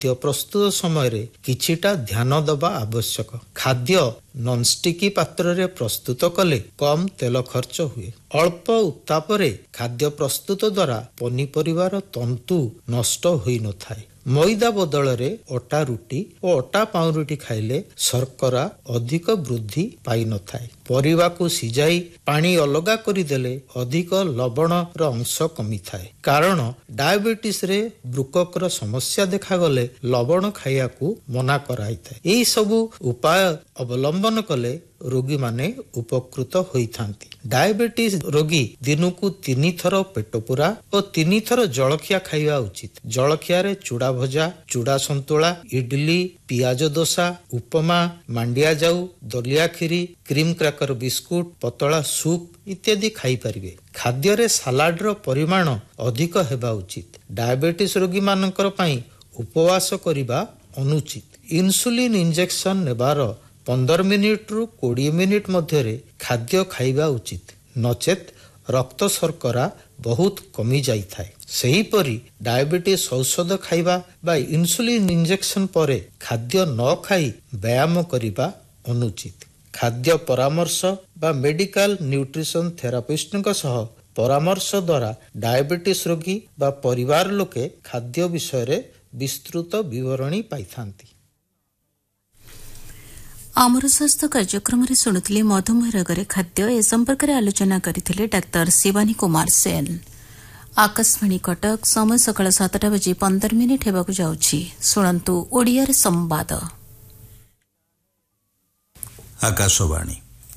ଖାଦ୍ୟ ପ୍ରସ୍ତୁତ ସମୟରେ କିଛିଟା ଧ୍ୟାନ ଦେବା ଆବଶ୍ୟକ। ଖାଦ୍ୟ ନନଷ୍ଟିକି ପାତ୍ରରେ ପ୍ରସ୍ତୁତ କଲେ କମ୍ ତେଲ ଖର୍ଚ୍ଚ ହୁଏ। ଅଳ୍ପ ଉତ୍ତାପରେ ଖାଦ୍ୟ ପ୍ରସ୍ତୁତ ଦ୍ୱାରା ପନିପରିବାର ତନ୍ତୁ ନଷ୍ଟ ହୋଇନଥାଏ। ମଇଦା ବଦଳରେ ଅଟା ରୁଟି ଓ ଅଟା ପାଉଁରୁଟି ଖାଇଲେ ଶର୍କରା ଅଧିକ ବୃଦ୍ଧି ପାଇନଥାଏ। ପରିବାକୁ ସିଝାଇ ପାଣି ଅଲଗା କରିଦେଲେ ଅଧିକ ଲବଣର ଅଂଶ କମିଥାଏ। କାରଣ ଡାଇବେଟିସରେ ବୃକକର ସମସ୍ୟା ଦେଖାଗଲେ ଲବଣ ଖାଇବାକୁ ମନା କରାଇଥାଏ। ଏହି ସବୁ ଉପାୟ ଅବଲମ୍ବନ କଲେ ରୋଗୀମାନେ ଉପକୃତ ହୋଇଥାନ୍ତି। ଡାଇବେଟିସ ରୋଗୀ ଦିନକୁ 3 ଥର ପେଟ ପୂରା ଓ 3 ଥର ଜଳଖିଆ ଖାଇବା ଉଚିତ। ଜଳଖିଆରେ ଚୁଡ଼ା ଭଜା, ଚୁଡ଼ା ସନ୍ତୁଳା, ଇଡଲି, ପିଆଜ ଦୋସା, ଉପମା, ମାଣ୍ଡିଆ ଯାଉ, ଦଲିଆ କ୍ଷୀରି, କ୍ରିମ କ୍ରାକର ବିସ୍କୁଟ, ପତଳା ସୁପ୍ ଇତ୍ୟାଦି ଖାଇପାରିବେ। ଖାଦ୍ୟରେ ସାଲାଡର ପରିମାଣ ଅଧିକ ହେବା ଉଚିତ। ଡାଇବେଟିସ ରୋଗୀମାନଙ୍କର ପାଇଁ ଉପବାସ କରିବା ଅନୁଚିତ। ଇନ୍ସୁଲିନ ଇଞ୍ଜେକ୍ସନ ନେବାର 15 ମିନିଟରୁ 20 ମିନିଟ ମଧ୍ୟରେ ଖାଦ୍ୟ ଖାଇବା ଉଚିତ, ନଚେତ ରକ୍ତ ଶର୍କରା ବହୁତ କମି ଯାଇଥାଏ। ସେହିପରି ଡାଇବେଟିସ୍ ଔଷଧ ଖାଇବା ବା ଇନ୍ସୁଲିନ ଇଞ୍ଜେକ୍ସନ ପରେ ଖାଦ୍ୟ ନ ଖାଇ ବ୍ୟାୟାମ କରିବା ଅନୁଚିତ। ଖାଦ୍ୟ ପରାମର୍ଶ ବା ମେଡିକାଲ ନ୍ୟୁଟ୍ରିସନ ଥେରାପିଷ୍ଟଙ୍କ ସହ ପରାମର୍ଶ ଦ୍ୱାରା ଡାଇବେଟିସ୍ ରୋଗୀ ବା ପରିବାର ଲୋକେ ଖାଦ୍ୟ ବିଷୟରେ ବିସ୍ତୃତ ବିବରଣୀ ପାଇଥାନ୍ତି। ଆମର ସ୍ୱାସ୍ଥ୍ୟ କାର୍ଯ୍ୟକ୍ରମରେ ଶୁଣୁଥିଲେ ମଧୁମେହ ରୋଗରେ ଖାଦ୍ୟ ଏ ସମ୍ପର୍କରେ ଆଲୋଚନା କରିଥିଲେ ଡାକ୍ତର ଶିବାନୀ କୁମାର ସେନ। ଆକାଶବାଣୀ କଟକ, ସମୟ ସକାଳ 7:15 ହେବାକୁ ଯାଉଛି। ଶୁଣନ୍ତୁ ଓଡ଼ିଆରେ ସମ୍ବାଦ। ଆକାଶବାଣୀ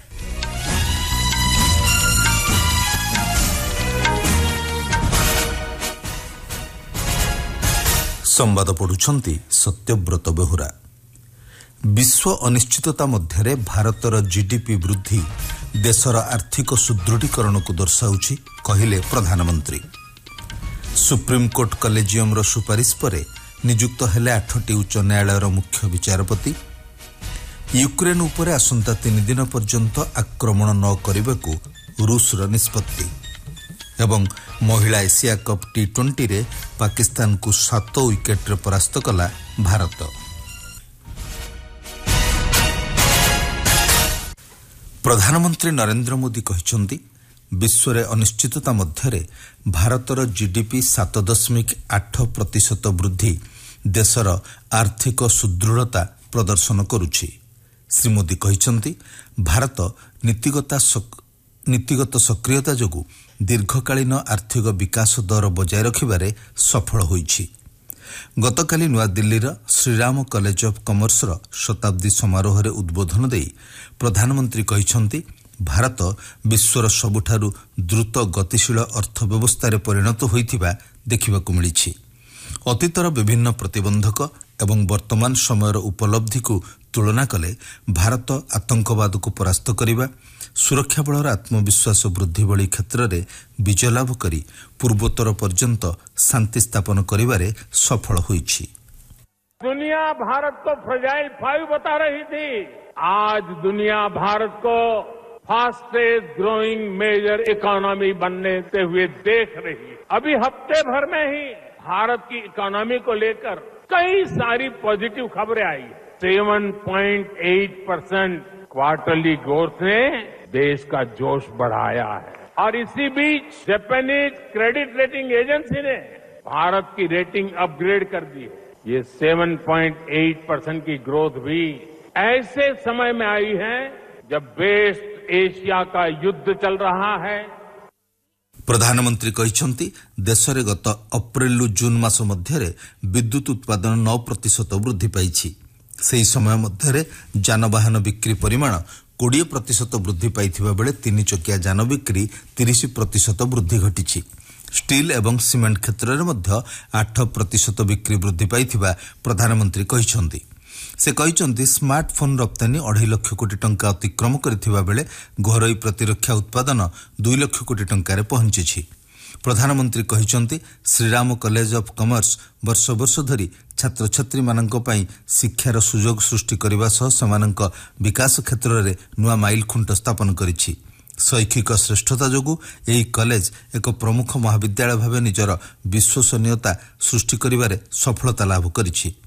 ସମ୍ବାଦ ପଢୁଛନ୍ତି ସତ୍ୟବ୍ରତ ବେହୁରା। ବିଶ୍ୱ ଅନିଶ୍ଚିତତା ମଧ୍ୟରେ ଭାରତର ଜିଡିପି ବୃଦ୍ଧି ଦେଶର ଆର୍ଥିକ ସୁଦୃଢ଼ୀକରଣକୁ ଦର୍ଶାଉଛି କହିଲେ ପ୍ରଧାନମନ୍ତ୍ରୀ। ସୁପ୍ରିମକୋର୍ଟ କଲେଜିୟମର ସୁପାରିଶ ପରେ ନିଯୁକ୍ତ ହେଲେ 8ଟି ଉଚ୍ଚ ନ୍ୟାୟାଳୟର ମୁଖ୍ୟ ବିଚାରପତି। ୟୁକ୍ରେନ ଉପରେ ଆସନ୍ତା 3 ଦିନ ପର୍ଯ୍ୟନ୍ତ ଆକ୍ରମଣ ନ କରିବାକୁ ରୁଷର ନିଷ୍ପତ୍ତି। ଏବଂ ମହିଳା ଏସିଆ କପ୍ T20ରେ ପାକିସ୍ତାନକୁ 7 ୱିକେଟରେ ପରାସ୍ତ କଲା ଭାରତ। ପ୍ରଧାନମନ୍ତ୍ରୀ ନରେନ୍ଦ୍ର ମୋଦି କହିଛନ୍ତି ବିଶ୍ୱରେ ଅନିଶ୍ଚିତତା ମଧ୍ୟରେ ଭାରତର ଜିଡିପି 7.8% ବୃଦ୍ଧି ଦେଶର ଆର୍ଥିକ ସୁଦୃଢ଼ତା ପ୍ରଦର୍ଶନ କରୁଛି। ଶ୍ରୀ ମୋଦି କହିଛନ୍ତି ଭାରତ ନୀତିଗତ ସକ୍ରିୟତା ଯୋଗୁଁ ଦୀର୍ଘକାଳୀନ ଆର୍ଥିକ ବିକାଶ ଦର ବଜାୟ ରଖିବାରେ ସଫଳ ହୋଇଛି। ଗତକାଲି ନୂଆଦିଲ୍ଲୀର ଶ୍ରୀରାମ କଲେଜ ଅଫ୍ କମର୍ସର ଶତାବ୍ଦୀ ସମାରୋହରେ ଉଦ୍ବୋଧନ ଦେଇ ପ୍ରଧାନମନ୍ତ୍ରୀ କହିଛନ୍ତି ଭାରତ ବିଶ୍ୱର ସବୁଠାରୁ ଦ୍ରୁତ ଗତିଶୀଳ ଅର୍ଥବ୍ୟବସ୍ଥାରେ ପରିଣତ ହୋଇଥିବା ଦେଖିବାକୁ ମିଳିଛି। ଅତୀତର ବିଭିନ୍ନ ପ୍ରତିବନ୍ଧକ ଏବଂ ବର୍ତ୍ତମାନ ସମୟର ଉପଲବ୍ଧିକୁ ତୁଳନା କଲେ ଭାରତ ଆତଙ୍କବାଦକୁ ପରାସ୍ତ କରିବା, ସୁରକ୍ଷା ବଳର ଆତ୍ମବିଶ୍ୱାସ ବୃଦ୍ଧି ଭଳି କ୍ଷେତ୍ରରେ ବିଜୟ ଲାଭ କରି ପୂର୍ବୋତ୍ତର ପର୍ଯ୍ୟନ୍ତ ଶାନ୍ତି ସ୍ଥାପନ କରିବାରେ ସଫଳ ହୋଇଛି। दुनिया भारत को फ्रजाइल 5 बता रही थी। आज दुनिया भारत को फास्टेस्ट ग्रोइंग मेजर इकोनॉमी बनने हुए देख रही है। अभी हफ्ते भर में ही भारत की इकोनॉमी को लेकर कई सारी पॉजिटिव खबरें आई। 7.8% क्वार्टरली ग्रोथ ने देश का जोश बढ़ाया है। और इसी बीच जापानीज क्रेडिट रेटिंग एजेंसी ने भारत की रेटिंग अपग्रेड कर दी है। ये 7.8% की ग्रोथ भी ऐसे समय में आई है जब वेस्ट एशिया का युद्ध चल रहा है। ପ୍ରଧାନମନ୍ତ୍ରୀ କହିଛନ୍ତି ଦେଶରେ ଗତ ଅପ୍ରେଲରୁ ଜୁନ୍ ମାସ ମଧ୍ୟରେ ବିଦ୍ୟୁତ୍ ଉତ୍ପାଦନ 9% ବୃଦ୍ଧି ପାଇଛି। ସେହି ସମୟ ମଧ୍ୟରେ ଯାନବାହନ ବିକ୍ରି ପରିମାଣ 20% ବୃଦ୍ଧି ପାଇଥିବା ବେଳେ 3 ଚକିଆ ଯାନ ବିକ୍ରି 30% ବୃଦ୍ଧି ଘଟିଛି। ଷ୍ଟିଲ୍ ଏବଂ ସିମେଣ୍ଟ କ୍ଷେତ୍ରରେ ମଧ୍ୟ 8% ବିକ୍ରି ବୃଦ୍ଧି ପାଇଥିବା ପ୍ରଧାନମନ୍ତ୍ରୀ କହିଛନ୍ତି। ସେ କହିଛନ୍ତି ସ୍ମାର୍ଟଫୋନ୍ ରପ୍ତାନୀ 2.5 ଲକ୍ଷ କୋଟି ଟଙ୍କା ଅତିକ୍ରମ କରିଥିବା ବେଳେ ଘରୋଇ ପ୍ରତିରକ୍ଷା ଉତ୍ପାଦନ 2 ଲକ୍ଷ କୋଟି ଟଙ୍କାରେ ପହଞ୍ଚିଛି। ପ୍ରଧାନମନ୍ତ୍ରୀ କହିଛନ୍ତି ଶ୍ରୀରାମ କଲେଜ ଅଫ୍ କମର୍ସ ବର୍ଷ ବର୍ଷ ଧରି ଛାତ୍ରଛାତ୍ରୀମାନଙ୍କ ପାଇଁ ଶିକ୍ଷାର ସୁଯୋଗ ସୃଷ୍ଟି କରିବା ସହ ସେମାନଙ୍କ ବିକାଶ କ୍ଷେତ୍ରରେ ନୂଆ ମାଇଲଖୁଣ୍ଟ ସ୍ଥାପନ କରିଛି। ଶୈକ୍ଷିକ ଶ୍ରେଷ୍ଠତା ଯୋଗୁଁ ଏହି କଲେଜ ଏକ ପ୍ରମୁଖ ମହାବିଦ୍ୟାଳୟ ଭାବେ ନିଜର ବିଶ୍ୱସନୀୟତା ସୃଷ୍ଟି କରିବାରେ ସଫଳତା ଲାଭ କରିଛି।